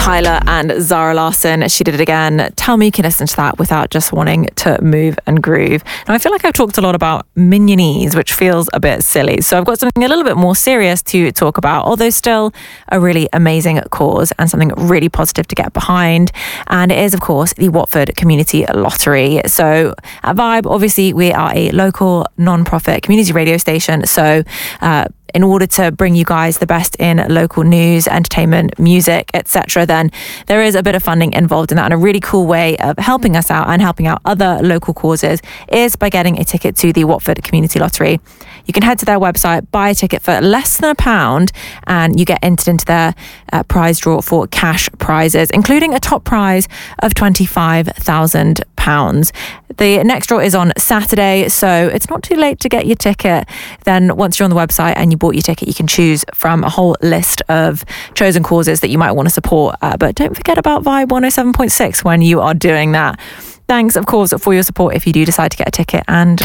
Tyler and Zara Larsson. She did it again. Tell me you can listen to that without just wanting to move and groove. Now, I feel like I've talked a lot about Minionese, which feels a bit silly. So I've got something a little bit more serious to talk about, although still a really amazing cause and something really positive to get behind. And it is, of course, the Watford Community Lottery. So at Vibe, obviously, we are a local non-profit community radio station. So in order to bring you guys the best in local news, entertainment, music, etc., then there is a bit of funding involved in that. And a really cool way of helping us out and helping out other local causes is by getting a ticket to the Watford Community Lottery. You can head to their website, buy a ticket for less than £1, and you get entered into their prize draw for cash prizes, including a top prize of £25,000. The next draw is on Saturday, so it's not too late to get your ticket. Then once you're on the website and you bought your ticket, you can choose from a whole list of chosen causes that you might want to support. But don't forget about Vibe 107.6 when you are doing that. Thanks, of course, for your support if you do decide to get a ticket, and